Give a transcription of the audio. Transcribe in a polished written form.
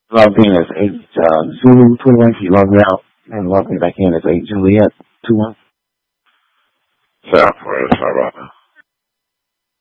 Logged in as 8 Zulu 21. He logged out and logged me back in as 8 Juliet 21. Sorry about that.